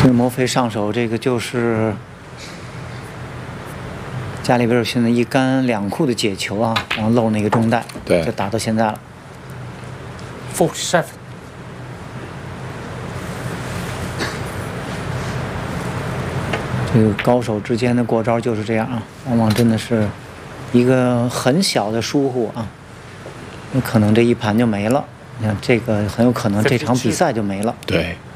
这个莫非上手这个就是加里威尔逊的一杆两库的解球啊，然后漏那个中带， 对， 就打到现在了。 47。 这个高手之间的过招就是这样啊，往往真的是一个很小的疏忽啊，有可能这一盘就没了。你看这个很有可能这场比赛就没了。 对。